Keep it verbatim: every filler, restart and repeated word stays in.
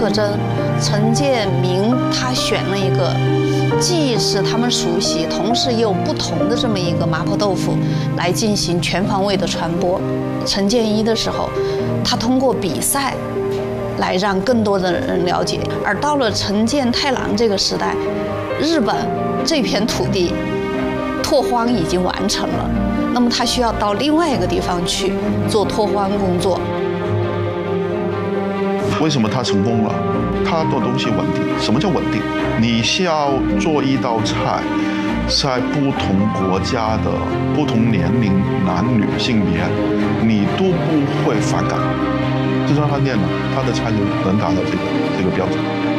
特征。陈建明他选了一个既是他们熟悉，同时又不同的这么一个麻婆豆腐来进行全方位的传播。陈建一的时候，他通过比赛来让更多的人了解，而到了陈建太郎这个时代，日本这片土地拓荒已经完成了，那么他需要到另外一个地方去做拓荒工作。 为什么他成功了？他的东西稳定。什么叫稳定？你需要做一道菜，在不同国家的不同年龄、男女、性别，你都不会反感。就让他念了，他的菜就能达到这个这个标准。